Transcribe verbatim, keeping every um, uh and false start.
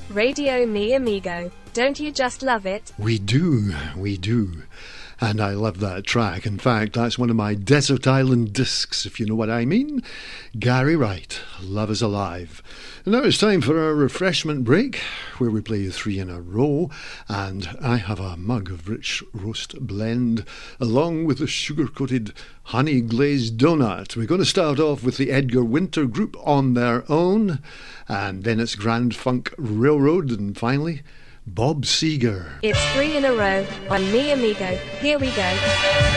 Radio Mi Amigo. Don't you just love it? We do, we do. And I love that track. In fact, that's one of my Desert Island discs, if you know what I mean. Gary Wright, Love is Alive. And now it's time for our refreshment break, where we play three in a row. And I have a mug of rich roast blend, along with a sugar-coated honey glazed donut. We're going to start off with the Edgar Winter Group On Their Own, and then it's Grand Funk Railroad, and finally Bob Seger. It's three in a row on Mi Amigo. Here we go.